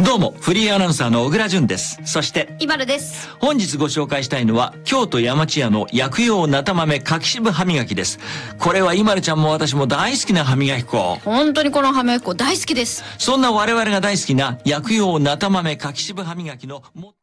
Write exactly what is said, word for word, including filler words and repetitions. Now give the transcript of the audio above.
どうも、フリーアナウンサーの小倉淳です。そして、 イバルです。 本日ご紹介したいのは、京都山千屋の薬用なた豆柿渋歯磨きです。これはイマルちゃんも私も大好きな歯磨き粉。 本当にこの歯磨き粉大好きです。 そんな我々が大好きな薬用なた豆柿渋歯磨きのも